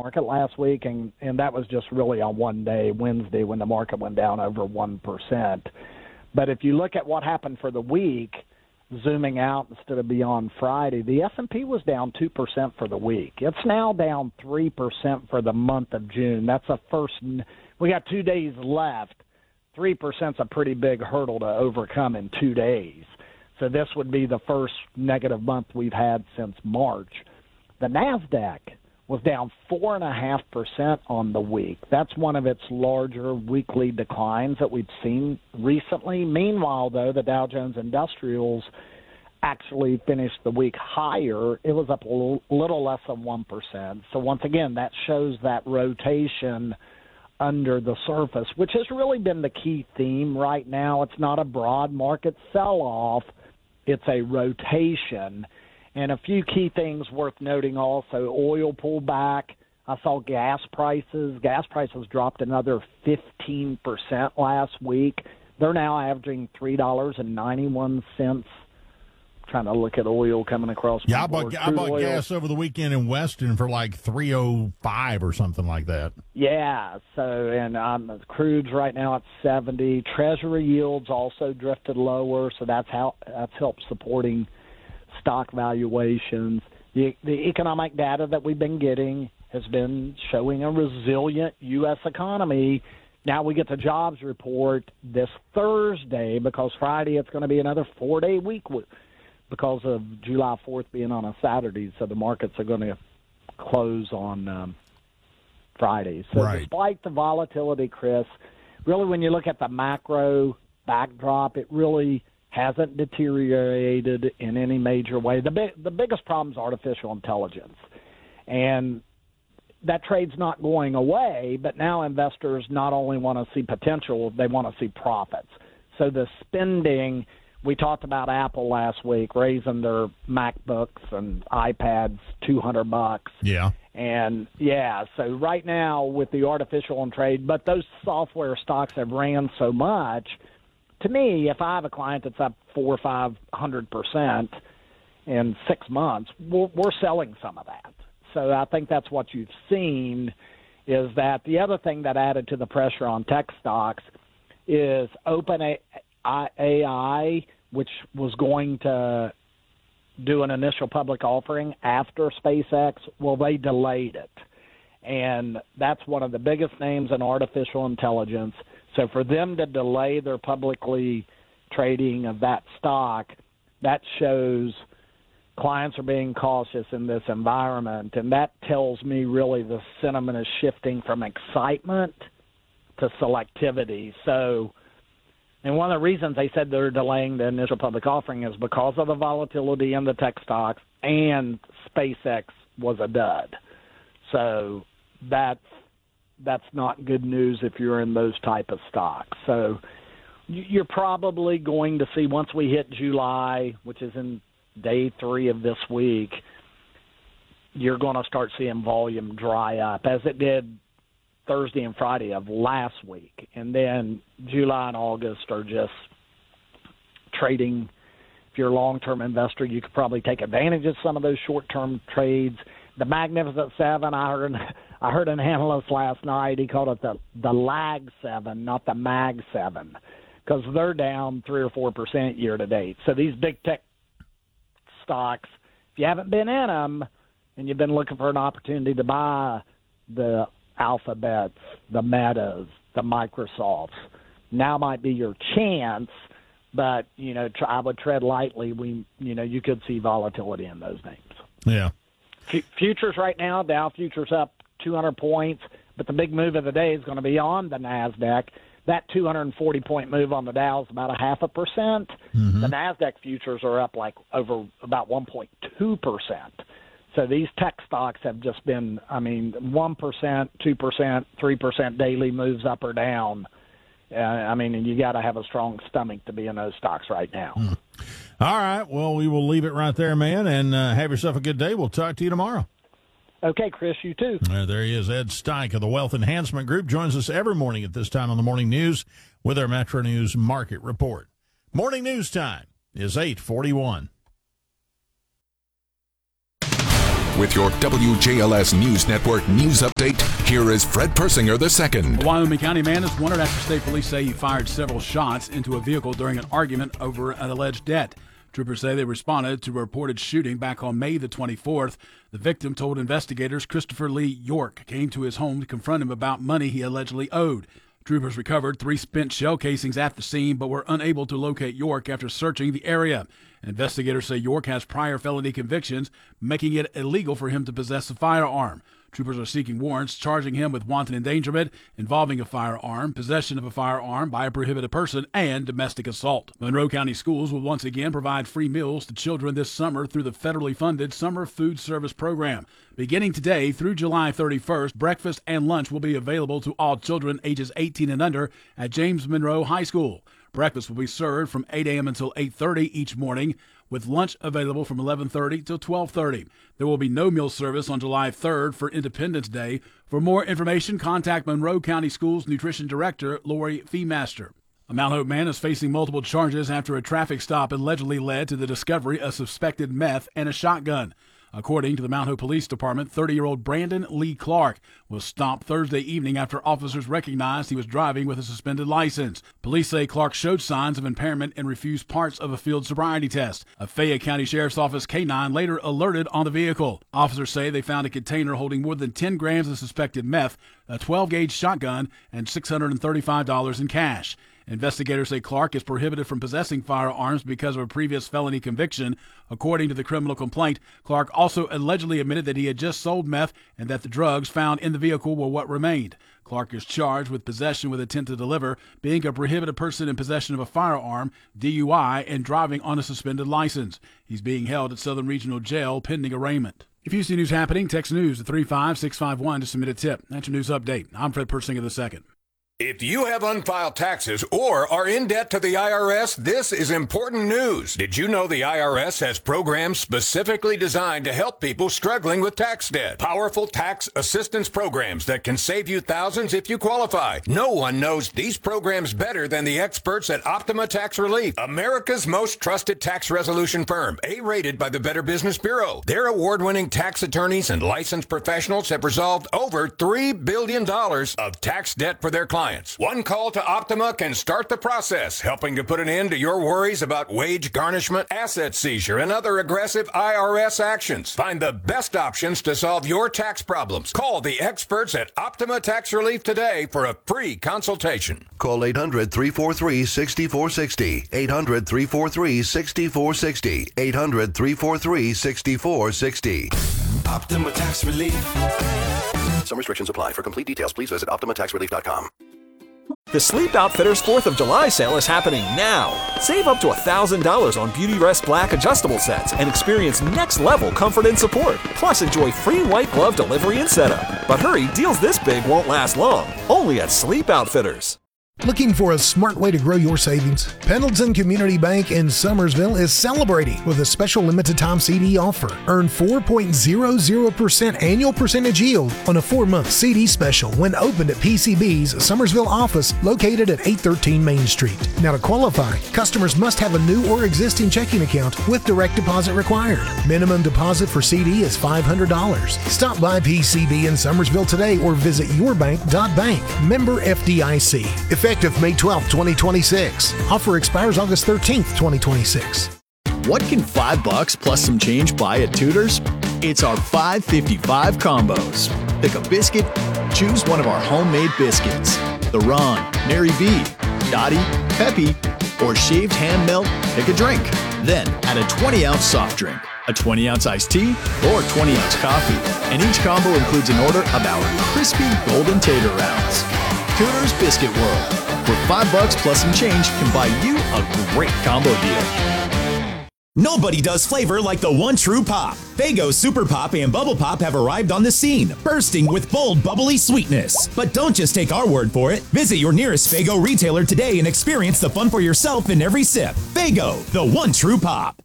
market last week, and that was just really on one day, Wednesday, when the market went down over 1%. But if you look at what happened for the week, zooming out instead of beyond Friday, the S&P was down 2% for the week. It's now down 3% for the month of June. That's the first. We got 2 days left. 3% is a pretty big hurdle to overcome in 2 days. So this would be the first negative month we've had since March. The NASDAQ was down 4.5% on the week. That's one of its larger weekly declines that we've seen recently. Meanwhile, though, the Dow Jones Industrials actually finished the week higher. It was up a little less than 1%. So once again, that shows that rotation under the surface, which has really been the key theme right now. It's not a broad market sell-off. It's a rotation. And a few key things worth noting also. Oil pulled back. I saw gas prices. Gas prices dropped another 15% last week. They're now averaging $3.91. Trying to look at oil coming across. Yeah, I bought gas over the weekend in Weston for like $3.05 or something like that. Yeah, so and crude's right now at 70. Treasury yields also drifted lower, so that's helped supporting stock valuations. The economic data that we've been getting has been showing a resilient U.S. economy. Now we get the jobs report this Thursday, because Friday it's going to be another 4-day week because of July 4th being on a Saturday, so the markets are going to close on Friday. So right. Despite the volatility, Chris, really when you look at the macro backdrop, it really hasn't deteriorated in any major way. The biggest problem is artificial intelligence. And that trade's not going away, but now investors not only want to see potential, they want to see profits. So the spending, we talked about Apple last week, raising their MacBooks and iPads $200. Yeah. And, yeah, so right now with the artificial trade, but those software stocks have ran so much. To me, if I have a client that's up 400 or 500% in 6 months, we're selling some of that. So I think that's what you've seen, is that the other thing that added to the pressure on tech stocks is OpenAI, which was going to do an initial public offering after SpaceX. Well, they delayed it. And that's one of the biggest names in artificial intelligence. So for them to delay their publicly trading of that stock, that shows clients are being cautious in this environment. And that tells me really the sentiment is shifting from excitement to selectivity. So, and one of the reasons they said they're delaying the initial public offering is because of the volatility in the tech stocks, and SpaceX was a dud. So that's not good news if you're in those type of stocks. So you're probably going to see, once we hit July, which is in day 3 of this week, you're going to start seeing volume dry up, as it did Thursday and Friday of last week. And then July and August are just trading. If you're a long-term investor, you could probably take advantage of some of those short-term trades. The Magnificent Seven, I heard an analyst last night, he called it the Lag 7, not the Mag 7, because they're down 3 or 4% year to date. So these big tech stocks, if you haven't been in them and you've been looking for an opportunity to buy the Alphabets, the Metas, the Microsofts, now might be your chance. But, I would tread lightly. You could see volatility in those names. Yeah. Futures right now, Dow futures up 200 points, but the big move of the day is going to be on the NASDAQ. That 240-point move on the Dow is about 0.5%. Mm-hmm. The NASDAQ futures are up over about 1.2%. So these tech stocks have just been, 1%, 2%, 3% daily moves up or down. And you got to have a strong stomach to be in those stocks right now. Mm. All right. Well, we will leave it right there, man, and have yourself a good day. We'll talk to you tomorrow. Okay, Chris, you too. There he is. Ed Steink of the Wealth Enhancement Group joins us every morning at this time on the Morning News with our Metro News Market Report. Morning News time is 8:41. With your WJLS News Network news update, here is Fred Persinger II. A Wyoming County man is wanted after state police say he fired several shots into a vehicle during an argument over an alleged debt. Troopers say they responded to a reported shooting back on May the 24th. The victim told investigators Christopher Lee York came to his home to confront him about money he allegedly owed. Troopers recovered 3 spent shell casings at the scene but were unable to locate York after searching the area. Investigators say York has prior felony convictions, making it illegal for him to possess a firearm. Troopers are seeking warrants charging him with wanton endangerment involving a firearm, possession of a firearm by a prohibited person, and domestic assault. Monroe County Schools will once again provide free meals to children this summer through the federally funded Summer Food Service Program. Beginning today through July 31st, breakfast and lunch will be available to all children ages 18 and under at James Monroe High School. Breakfast will be served from 8 a.m. until 8:30 each morning, with lunch available from 11:30 till 12:30. There will be no meal service on July 3rd for Independence Day. For more information, contact Monroe County Schools Nutrition Director Lori Feemaster. A Mount Hope man is facing multiple charges after a traffic stop allegedly led to the discovery of suspected meth and a shotgun. According to the Mount Hope Police Department, 30-year-old Brandon Lee Clark was stopped Thursday evening after officers recognized he was driving with a suspended license. Police say Clark showed signs of impairment and refused parts of a field sobriety test. A Fayette County Sheriff's Office K-9 later alerted on the vehicle. Officers say they found a container holding more than 10 grams of suspected meth, a 12-gauge shotgun, and $635 in cash. Investigators say Clark is prohibited from possessing firearms because of a previous felony conviction. According to the criminal complaint, Clark also allegedly admitted that he had just sold meth and that the drugs found in the vehicle were what remained. Clark is charged with possession with intent to deliver, being a prohibited person in possession of a firearm, DUI, and driving on a suspended license. He's being held at Southern Regional Jail pending arraignment. If you see news happening, text news to 35651 to submit a tip. That's your news update. I'm Fred Persinger II. If you have unfiled taxes or are in debt to the IRS, this is important news. Did you know the IRS has programs specifically designed to help people struggling with tax debt? Powerful tax assistance programs that can save you thousands if you qualify. No one knows these programs better than the experts at Optima Tax Relief, America's most trusted tax resolution firm, A-rated by the Better Business Bureau. Their award-winning tax attorneys and licensed professionals have resolved over $3 billion of tax debt for their clients. One call to Optima can start the process, helping to put an end to your worries about wage garnishment, asset seizure, and other aggressive IRS actions. Find the best options to solve your tax problems. Call the experts at Optima Tax Relief today for a free consultation. Call 800-343-6460. 800-343-6460. 800-343-6460. Optima Tax Relief. Some restrictions apply. For complete details, please visit OptimaTaxRelief.com. The Sleep Outfitters 4th of July sale is happening now. Save up to $1,000 on Beautyrest Black adjustable sets and experience next-level comfort and support. Plus, enjoy free white glove delivery and setup. But hurry, deals this big won't last long. Only at Sleep Outfitters. Looking for a smart way to grow your savings? Pendleton Community Bank in Summersville is celebrating with a special limited-time CD offer. Earn 4.00% annual percentage yield on a 4-month CD special when opened at PCB's Summersville office located at 813 Main Street. Now, to qualify, customers must have a new or existing checking account with direct deposit required. Minimum deposit for CD is $500. Stop by PCB in Summersville today or visit yourbank.bank. Member FDIC. Effective May 12, 2026. Offer expires August 13th, 2026. What can $5 plus some change buy at Tudor's? It's our $5.55 combos. Pick a biscuit, choose one of our homemade biscuits. The Ron, Mary B, Dottie, Peppy, or shaved ham melt, pick a drink. Then add a 20-ounce soft drink, a 20-ounce iced tea, or 20-ounce coffee. And each combo includes an order of our crispy golden tater rounds. Tudor's Biscuit World, where $5 plus some change can buy you a great combo deal. Nobody does flavor like the one true pop. Faygo Super Pop and Bubble Pop have arrived on the scene, bursting with bold, bubbly sweetness. But don't just take our word for it. Visit your nearest Faygo retailer today and experience the fun for yourself in every sip. Faygo, the one true pop.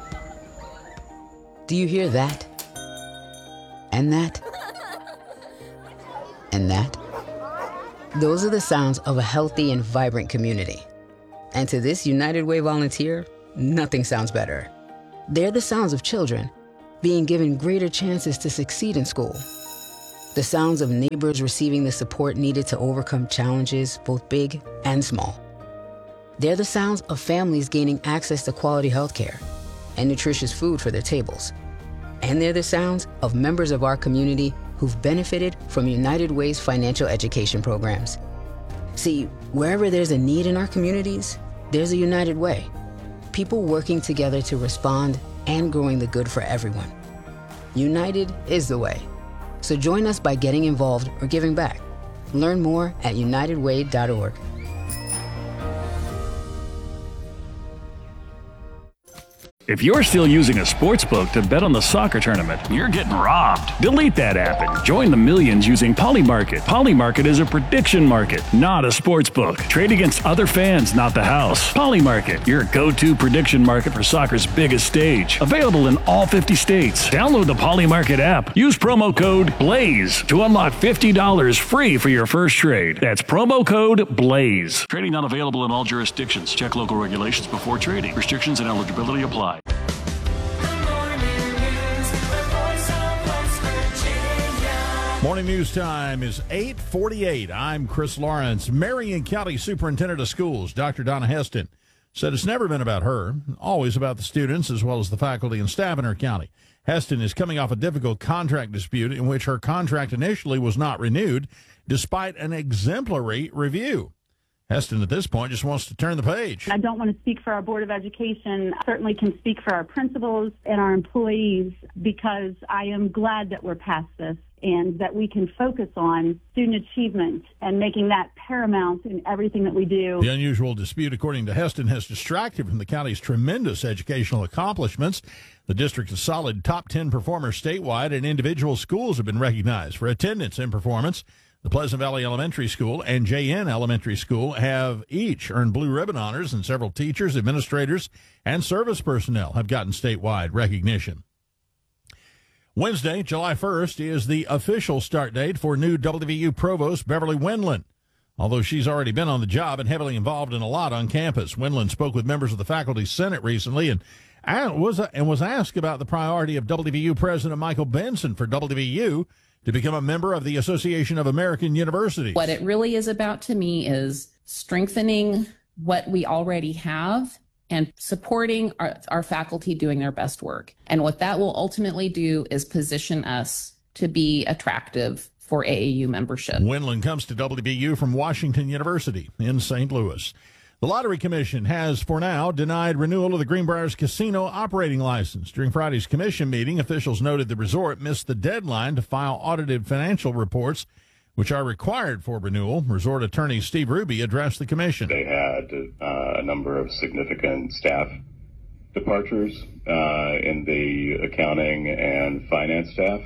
Do you hear that? And that? And that? Those are the sounds of a healthy and vibrant community. And to this United Way volunteer, nothing sounds better. They're the sounds of children being given greater chances to succeed in school. The sounds of neighbors receiving the support needed to overcome challenges, both big and small. They're the sounds of families gaining access to quality health care and nutritious food for their tables. And they're the sounds of members of our community who've benefited from United Way's financial education programs. See, wherever there's a need in our communities, there's a United Way. People working together to respond and growing the good for everyone. United is the way. So join us by getting involved or giving back. Learn more at unitedway.org. If you're still using a sportsbook to bet on the soccer tournament, you're getting robbed. Delete that app and join the millions using Polymarket. Polymarket is a prediction market, not a sportsbook. Trade against other fans, not the house. Polymarket, your go-to prediction market for soccer's biggest stage. Available in all 50 states. Download the Polymarket app. Use promo code BLAZE to unlock $50 free for your first trade. That's promo code BLAZE. Trading not available in all jurisdictions. Check local regulations before trading. Restrictions and eligibility apply. Morning news time is 8:48. I'm Chris Lawrence. Marion County Superintendent of Schools, Dr. Donna Heston, said it's never been about her, always about the students as well as the faculty and staff in her county. Heston is coming off a difficult contract dispute in which her contract initially was not renewed despite an exemplary review. Heston, at this point, just wants to turn the page. I don't want to speak for our Board of Education. I certainly can speak for our principals and our employees because I am glad that we're past this and that we can focus on student achievement and making that paramount in everything that we do. The unusual dispute, according to Heston, has distracted from the county's tremendous educational accomplishments. The district is solid top 10 performer statewide, and individual schools have been recognized for attendance and performance. The Pleasant Valley Elementary School and JN Elementary School have each earned Blue Ribbon honors, and several teachers, administrators, and service personnel have gotten statewide recognition. Wednesday, July 1st, is the official start date for new WVU Provost Beverly Wendland. Although she's already been on the job and heavily involved in a lot on campus, Wendland spoke with members of the Faculty Senate recently and was asked about the priority of WVU President Michael Benson for WVU to become a member of the Association of American Universities. What it really is about to me is strengthening what we already have and supporting our faculty doing their best work. And what that will ultimately do is position us to be attractive for AAU membership. Wendland comes to WVU from Washington University in St. Louis. The Lottery Commission has, for now, denied renewal of the Greenbriers Casino operating license. During Friday's commission meeting, officials noted the resort missed the deadline to file audited financial reports, which are required for renewal. Resort attorney Steve Ruby addressed the commission. They had a number of significant staff departures in the accounting and finance staff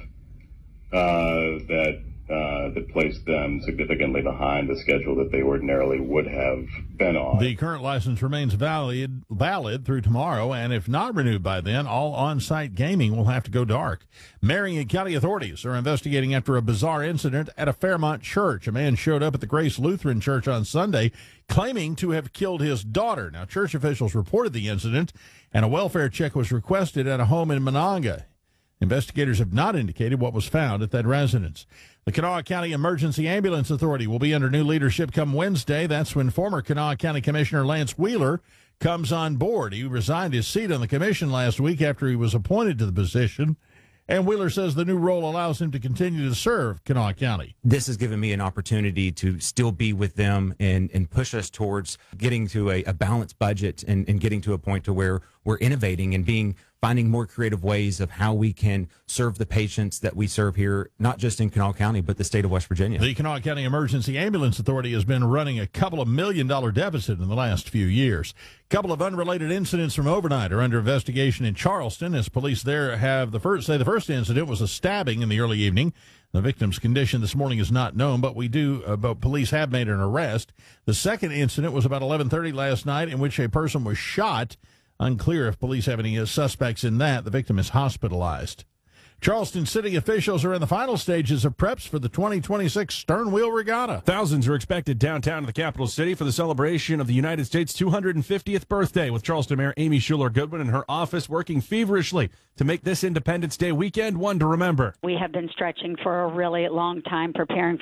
that placed them significantly behind the schedule that they ordinarily would have been on. The current license remains valid through tomorrow, and if not renewed by then, all on-site gaming will have to go dark. Marion County authorities are investigating after a bizarre incident at a Fairmont church. A man showed up at the Grace Lutheran Church on Sunday claiming to have killed his daughter. Now, church officials reported the incident, and a welfare check was requested at a home in Monongah. Investigators have not indicated what was found at that residence. The Kanawha County Emergency Ambulance Authority will be under new leadership come Wednesday. That's when former Kanawha County Commissioner Lance Wheeler comes on board. He resigned his seat on the commission last week after he was appointed to the position. And Wheeler says the new role allows him to continue to serve Kanawha County. This has given me an opportunity to still be with them and push us towards getting to a balanced budget and getting to a point to where we're innovating and finding more creative ways of how we can serve the patients that we serve here, not just in Kanawha County, but the state of West Virginia. The Kanawha County Emergency Ambulance Authority has been running a couple of $1 million deficit in the last few years. A couple of unrelated incidents from overnight are under investigation in Charleston, as police there the first incident was a stabbing in the early evening. The victim's condition this morning is not known, but police have made an arrest. The second incident was about 11:30 last night, in which a person was shot. Unclear if police have any suspects in that. The victim is hospitalized. Charleston City officials are in the final stages of preps for the 2026 Stern Wheel Regatta. Thousands are expected downtown in the capital city for the celebration of the United States' 250th birthday, with Charleston Mayor Amy Schuler Goodwin and her office working feverishly to make this Independence Day weekend one to remember. We have been stretching for a really long time, preparing